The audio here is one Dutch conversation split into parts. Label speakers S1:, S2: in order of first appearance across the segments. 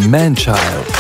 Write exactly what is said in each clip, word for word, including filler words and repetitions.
S1: Manchild.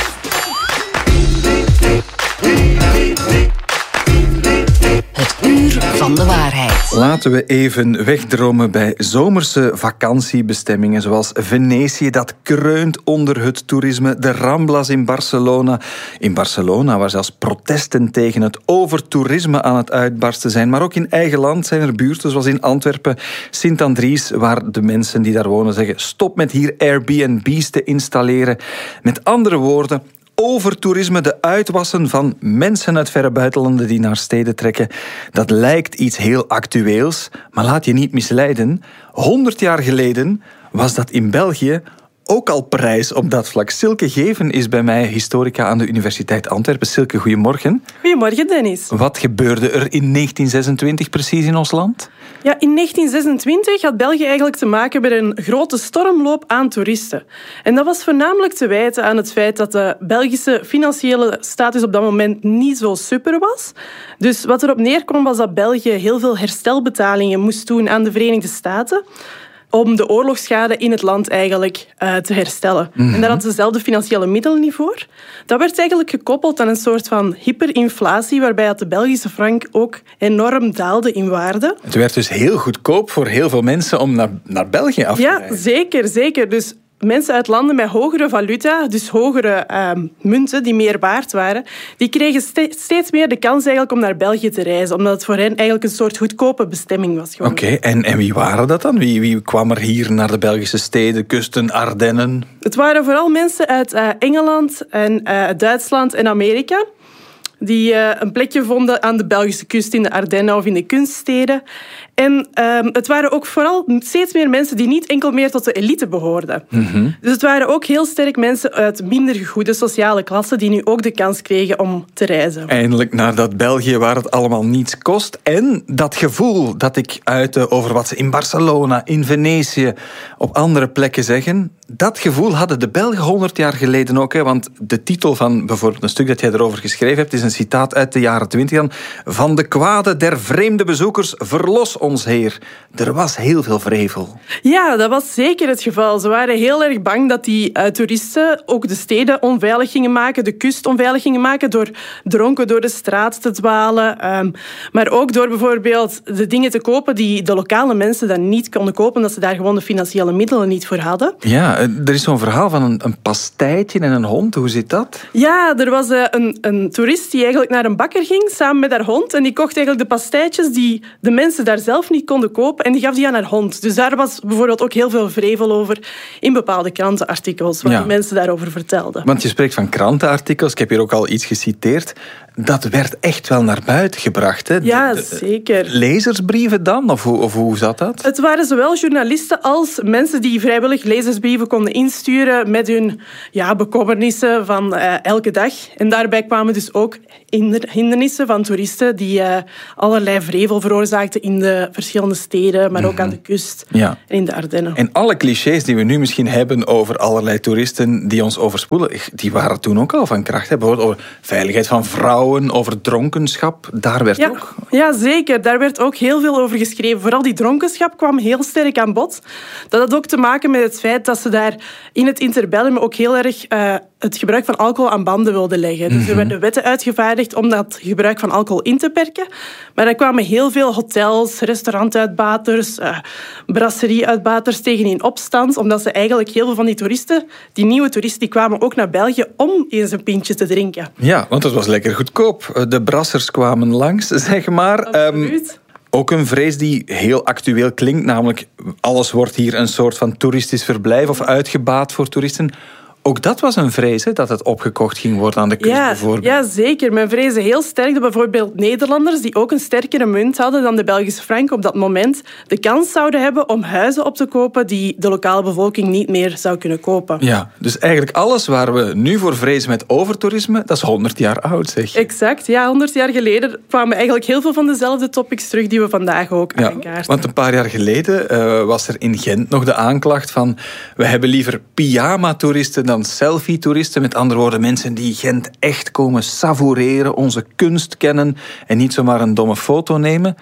S2: Het uur van de waarheid.
S1: Laten we even wegdromen bij zomerse vakantiebestemmingen zoals Venetië, dat kreunt onder het toerisme, de Ramblas in Barcelona. In Barcelona, waar zelfs protesten tegen het overtoerisme aan het uitbarsten zijn. Maar ook in eigen land zijn er buurten, zoals in Antwerpen, Sint-Andries, waar de mensen die daar wonen zeggen: stop met hier Airbnb's te installeren. Met andere woorden, overtoerisme, de uitwassen van mensen uit verre buitenlanden die naar steden trekken, dat lijkt iets heel actueels, maar laat je niet misleiden. Honderd jaar geleden was dat in België ook al prijs op dat vlak. Silke Geven is bij mij historica aan de Universiteit Antwerpen. Silke, goedemorgen.
S3: Goedemorgen, Dennis.
S1: Wat gebeurde er in negentien zesentwintig precies in ons land?
S3: Ja, in negentien zesentwintig had België eigenlijk te maken met een grote stormloop aan toeristen. En dat was voornamelijk te wijten aan het feit dat de Belgische financiële status op dat moment niet zo super was. Dus wat erop neerkwam was dat België heel veel herstelbetalingen moest doen aan de Verenigde Staten om de oorlogsschade in het land eigenlijk uh, te herstellen. Mm-hmm. En daar hadden ze dezelfde financiële middelen niet voor. Dat werd eigenlijk gekoppeld aan een soort van hyperinflatie, waarbij de Belgische frank ook enorm daalde in waarde.
S1: Het werd dus heel goedkoop voor heel veel mensen om naar, naar België af te
S3: ja,
S1: reizen.
S3: Ja, zeker, zeker. Dus mensen uit landen met hogere valuta, dus hogere uh, munten die meer waard waren, die kregen ste- steeds meer de kans eigenlijk om naar België te reizen, omdat het voor hen eigenlijk een soort goedkope bestemming was.
S1: Oké, okay, en, en wie waren dat dan? Wie, wie kwam er hier naar de Belgische steden, kusten, Ardennen?
S3: Het waren vooral mensen uit uh, Engeland en uh, Duitsland en Amerika, die uh, een plekje vonden aan de Belgische kust, in de Ardennen of in de kunststeden. En um, het waren ook vooral steeds meer mensen die niet enkel meer tot de elite behoorden. Mm-hmm. Dus het waren ook heel sterk mensen uit minder goede sociale klassen die nu ook de kans kregen om te reizen.
S1: Eindelijk naar dat België waar het allemaal niets kost. En dat gevoel dat ik uitte over wat ze in Barcelona, in Venetië, op andere plekken zeggen, dat gevoel hadden de Belgen honderd jaar geleden ook. Hè, want de titel van bijvoorbeeld een stuk dat jij erover geschreven hebt is een citaat uit de jaren twintig. Van de kwade der vreemde bezoekers, verlos ons Heer. Er was heel veel vrevel.
S3: Ja, dat was zeker het geval. Ze waren heel erg bang dat die uh, toeristen ook de steden onveilig gingen maken, de kust onveilig gingen maken, door dronken door de straat te dwalen. Um, maar ook door bijvoorbeeld de dingen te kopen die de lokale mensen dan niet konden kopen, omdat ze daar gewoon de financiële middelen niet voor hadden.
S1: Ja, er is zo'n verhaal van een, een pastijtje en een hond. Hoe zit dat?
S3: Ja, er was uh, een, een toerist die eigenlijk naar een bakker ging, samen met haar hond, en die kocht eigenlijk de pastijtjes die de mensen daar zelf niet konden kopen en die gaf die aan haar hond. Dus daar was bijvoorbeeld ook heel veel vrevel over in bepaalde krantenartikels, wat ja. mensen daarover vertelden.
S1: Want je spreekt van krantenartikels, ik heb hier ook al iets geciteerd. Dat werd echt wel naar buiten gebracht, hè?
S3: Ja,
S1: de, de,
S3: zeker.
S1: Lezersbrieven dan? Of hoe, of hoe zat dat?
S3: Het waren zowel journalisten als mensen die vrijwillig lezersbrieven konden insturen met hun ja, bekommernissen van uh, elke dag. En daarbij kwamen dus ook hindernissen van toeristen die uh, allerlei vrevel veroorzaakten in de verschillende steden, maar ook mm-hmm. aan de kust ja. en in de Ardennen.
S1: En alle clichés die we nu misschien hebben over allerlei toeristen die ons overspoelen, die waren toen ook al van kracht. Hè? Bijvoorbeeld over veiligheid van vrouwen, over dronkenschap, daar werd
S3: ja,
S1: ook...
S3: Ja, zeker. Daar werd ook heel veel over geschreven. Vooral die dronkenschap kwam heel sterk aan bod. Dat had ook te maken met het feit dat ze daar in het interbellum ook heel erg uh, het gebruik van alcohol aan banden wilden leggen. Dus er werden wetten uitgevaardigd om dat gebruik van alcohol in te perken. Maar er kwamen heel veel hotels, restaurantuitbaters, uh, brasserieuitbaters tegen in opstand, omdat ze eigenlijk heel veel van die toeristen, die nieuwe toeristen, die kwamen ook naar België om eens een pintje te drinken.
S1: Ja, want het was lekker goedkoop. De brassers kwamen langs, zeg maar.
S3: Absoluut. Um,
S1: Ook een vrees die heel actueel klinkt, namelijk alles wordt hier een soort van toeristisch verblijf of uitgebaat voor toeristen. Ook dat was een vrees, hè, dat het opgekocht ging worden aan de kust
S3: ja,
S1: bijvoorbeeld.
S3: Ja, zeker. Men vreesde heel sterk dat bijvoorbeeld Nederlanders, die ook een sterkere munt hadden dan de Belgische frank op dat moment, de kans zouden hebben om huizen op te kopen die de lokale bevolking niet meer zou kunnen kopen.
S1: Ja, dus eigenlijk alles waar we nu voor vrezen met overtoerisme, dat is honderd jaar oud, zeg je.
S3: Exact. Ja, honderd jaar geleden kwamen eigenlijk heel veel van dezelfde topics terug die we vandaag ook
S1: ja,
S3: aankaarten.
S1: Want een paar jaar geleden uh, was er in Gent nog de aanklacht van we hebben liever pyjama-toeristen dan selfie-toeristen. Met andere woorden, mensen die Gent echt komen savoureren, onze kunst kennen en niet zomaar een domme foto nemen.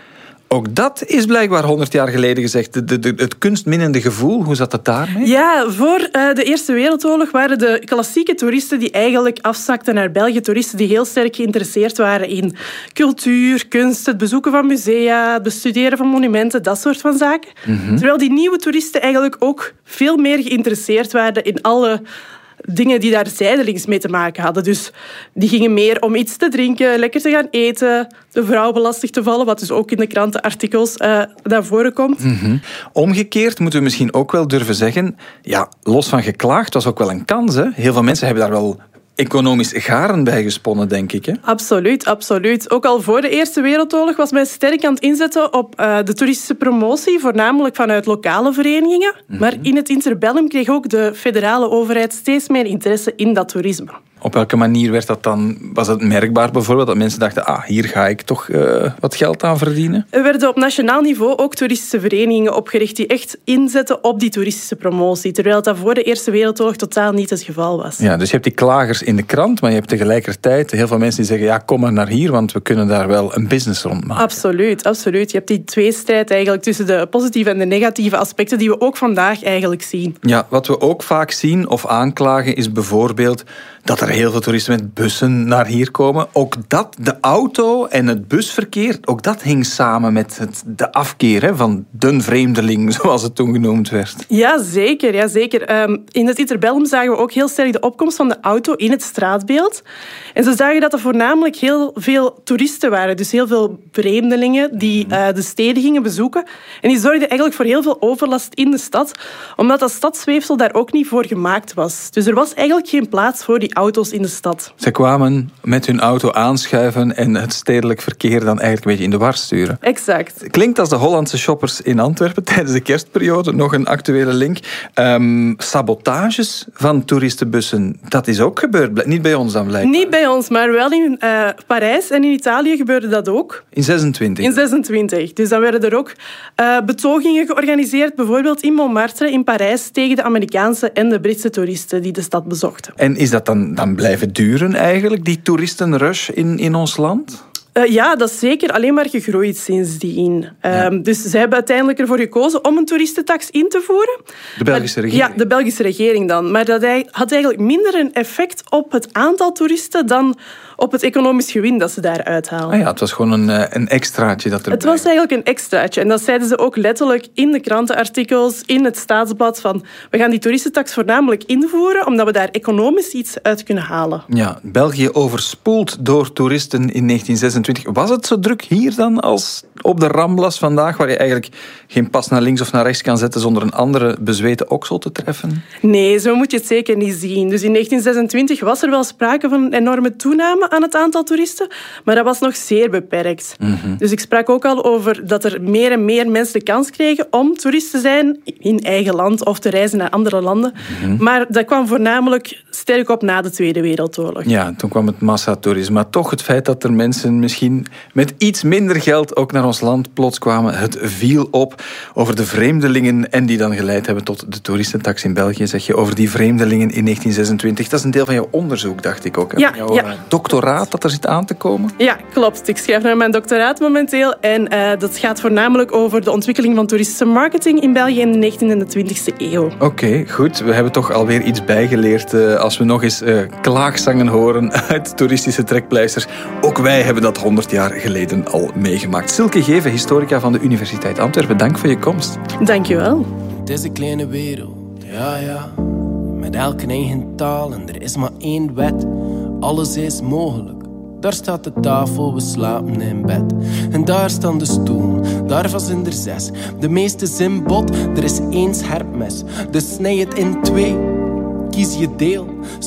S1: Ook dat is blijkbaar honderd jaar geleden gezegd. De, de, de, het kunstminnende gevoel, hoe zat het daarmee?
S3: Ja, voor uh, de Eerste Wereldoorlog waren de klassieke toeristen die eigenlijk afzakten naar België. Toeristen die heel sterk geïnteresseerd waren in cultuur, kunst, het bezoeken van musea, het bestuderen van monumenten, dat soort van zaken. Mm-hmm. Terwijl die nieuwe toeristen eigenlijk ook veel meer geïnteresseerd waren in alle dingen die daar zijdelings mee te maken hadden. Dus die gingen meer om iets te drinken, lekker te gaan eten, de vrouw lastig te vallen, wat dus ook in de krantenartikels uh, naar voren komt.
S1: Mm-hmm. Omgekeerd moeten we misschien ook wel durven zeggen, ja, los van geklaagd, was ook wel een kans. Hè? Heel veel mensen hebben daar wel economisch garen bij gesponnen, denk ik. Hè?
S3: Absoluut, absoluut. Ook al voor de Eerste Wereldoorlog was men sterk aan het inzetten op uh, de toeristische promotie, voornamelijk vanuit lokale verenigingen. Mm-hmm. Maar in het interbellum kreeg ook de federale overheid steeds meer interesse in dat toerisme.
S1: Op welke manier werd dat dan? Was het merkbaar bijvoorbeeld dat mensen dachten, ah, hier ga ik toch uh, wat geld aan verdienen?
S3: Er werden op nationaal niveau ook toeristische verenigingen opgericht die echt inzetten op die toeristische promotie, terwijl dat voor de Eerste Wereldoorlog totaal niet het geval was.
S1: Ja, dus je hebt die klagers in de krant, maar je hebt tegelijkertijd heel veel mensen die zeggen, ja, kom maar naar hier, want we kunnen daar wel een business rond maken.
S3: Absoluut, absoluut. Je hebt die tweestrijd eigenlijk tussen de positieve en de negatieve aspecten die we ook vandaag eigenlijk zien.
S1: Ja, wat we ook vaak zien of aanklagen is bijvoorbeeld dat er heel veel toeristen met bussen naar hier komen. Ook dat, de auto en het busverkeer, ook dat hing samen met het, de afkeer hè, van de vreemdeling, zoals het toen genoemd werd.
S3: Ja, zeker. Ja, zeker. Um, in het interbellum zagen we ook heel sterk de opkomst van de auto in het straatbeeld. En ze zagen dat er voornamelijk heel veel toeristen waren. Dus heel veel vreemdelingen die uh, de steden gingen bezoeken. En die zorgden eigenlijk voor heel veel overlast in de stad, omdat dat stadsweefsel daar ook niet voor gemaakt was. Dus er was eigenlijk geen plaats voor die auto's in de stad.
S1: Ze kwamen met hun auto aanschuiven en het stedelijk verkeer dan eigenlijk een beetje in de war sturen.
S3: Exact.
S1: Klinkt als de Hollandse shoppers in Antwerpen tijdens de kerstperiode. Nog een actuele link. Um, sabotages van toeristenbussen, dat is ook gebeurd. Niet bij ons dan blijkbaar.
S3: Niet bij ons, maar wel in uh, Parijs en in Italië gebeurde dat ook.
S1: In zesentwintig?
S3: In zesentwintig. Dus dan werden er ook uh, betogingen georganiseerd, bijvoorbeeld in Montmartre in Parijs, tegen de Amerikaanse en de Britse toeristen die de stad bezochten.
S1: En is dat dan, dan blijven duren eigenlijk, die toeristenrush in, in ons land?
S3: Uh, ja, dat is zeker alleen maar gegroeid sindsdien. Ja. Um, dus ze hebben uiteindelijk ervoor gekozen om een toeristentax in te voeren.
S1: De Belgische regering?
S3: Ja, de Belgische regering dan. Maar dat had eigenlijk minder een effect op het aantal toeristen dan op het economisch gewin dat ze daar uithalen.
S1: Ah ja, het was gewoon een, een extraatje dat er.
S3: Het was eigenlijk een extraatje. En dat zeiden ze ook letterlijk in de krantenartikels, in het Staatsblad, van we gaan die toeristentax voornamelijk invoeren, omdat we daar economisch iets uit kunnen halen.
S1: Ja, België overspoeld door toeristen in negentien zesentwintig. Was het zo druk hier dan als op de Ramblas vandaag, waar je eigenlijk geen pas naar links of naar rechts kan zetten zonder een andere bezweten oksel te treffen?
S3: Nee, zo moet je het zeker niet zien. Dus in negentien zesentwintig was er wel sprake van een enorme toename aan het aantal toeristen, maar dat was nog zeer beperkt. Mm-hmm. Dus ik sprak ook al over dat er meer en meer mensen de kans kregen om toerist te zijn in eigen land of te reizen naar andere landen. Mm-hmm. Maar dat kwam voornamelijk sterk op na de Tweede Wereldoorlog.
S1: Ja, toen kwam het massatoerisme. Maar toch het feit dat er mensen misschien met iets minder geld ook naar ons land plots kwamen, het viel op over de vreemdelingen en die dan geleid hebben tot de toeristentax in België, zeg je, over die vreemdelingen in negentien zesentwintig. Dat is een deel van jouw onderzoek, dacht ik ook.
S3: Ja,
S1: jouw
S3: ja.
S1: doctoraat dat er zit aan te komen?
S3: Ja, klopt. Ik schrijf naar mijn doctoraat momenteel en uh, dat gaat voornamelijk over de ontwikkeling van toeristische marketing in België in de negentiende en de twintigste eeuw.
S1: Oké, okay, goed. We hebben toch alweer iets bijgeleerd uh, als we nog eens uh, klaagzangen horen uit toeristische trekpleisters. Ook wij hebben dat honderd jaar geleden al meegemaakt. Silke Geven, historica van de Universiteit Antwerpen. Dank voor je komst.
S3: Dank je wel.
S4: Het is een kleine wereld, ja ja. Met elke eigen taal en er is maar één wet. Alles is mogelijk. Daar staat de tafel, we slapen in bed. En daar staan de stoelen, daarvan zijn er zes. De meeste zijn bot, er is één scherp mes. Dus snij het in twee, kies je deel.